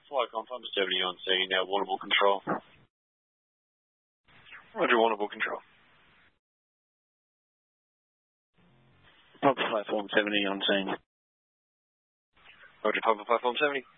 Flight Confirm 70 on scene, now Warrnambool Control. Roger, Warrnambool Control. Papa Platform 70 on scene. Roger, Papa Platform 70.